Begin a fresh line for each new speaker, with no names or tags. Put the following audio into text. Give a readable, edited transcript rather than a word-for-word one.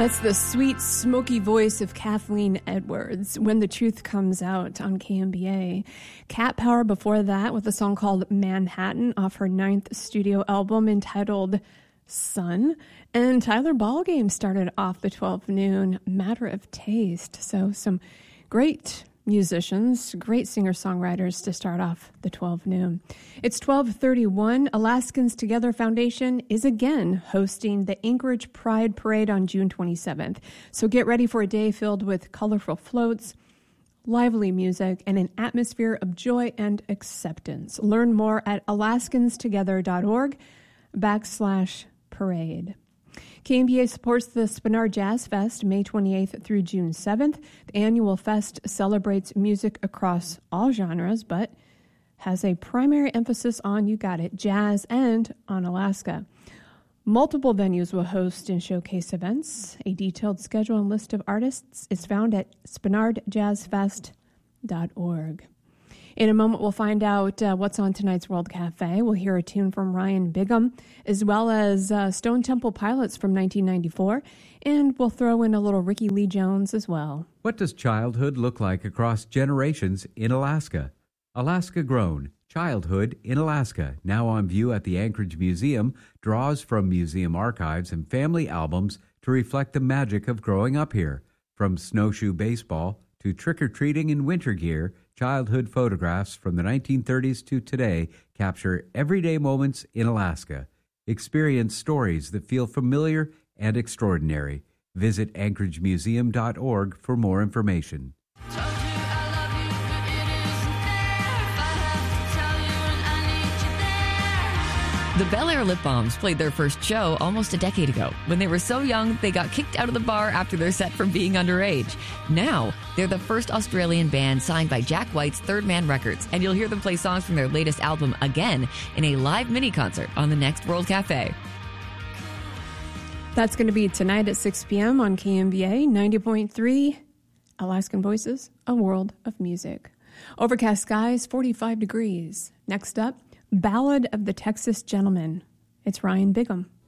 That's the sweet, smoky voice of Kathleen Edwards, When the Truth Comes Out on KMBA. Cat Power before that with a song called Manhattan off her 9th studio album entitled Sun. And Tyler Ballgame started off the 12 noon, Matter of Taste. So some great musicians, great singer-songwriters to start off the 12 noon. It's 12:31. Alaskans Together Foundation is again hosting the Anchorage Pride Parade on June 27th. So get ready for a day filled with colorful floats, lively music, and an atmosphere of joy and acceptance. Learn more at alaskastogether.org/parade. KMBA supports the Spenard Jazz Fest May 28th through June 7th. The annual fest celebrates music across all genres, but has a primary emphasis on, you got it, jazz and on Alaska. Multiple venues will host and showcase events. A detailed schedule and list of artists is found at spenardjazzfest.org. In a moment, we'll find out what's on tonight's World Cafe. We'll hear a tune from Ryan Bigham, as well as Stone Temple Pilots from 1994, and we'll throw in a little Ricky Lee Jones as well.
What does childhood look like across generations in Alaska? Alaska Grown, Childhood in Alaska, now on view at the Anchorage Museum, draws from museum archives and family albums to reflect the magic of growing up here. From snowshoe baseball to trick-or-treating in winter gear, childhood photographs from the 1930s to today capture everyday moments in Alaska. Experience stories that feel familiar and extraordinary. Visit anchoragemuseum.org for more information.
The Bel Air Lip Balms played their first show almost a decade ago. When they were so young, they got kicked out of the bar after their set for being underage. Now, they're the first Australian band signed by Jack White's Third Man Records, and you'll hear them play songs from their latest album again in a live mini-concert on the next World Cafe.
That's going to be tonight at 6 p.m. on KMBA 90.3, Alaskan Voices, a world of music. Overcast skies, 45 degrees. Next up, Ballad of the Texas Gentleman. It's Ryan Bigham.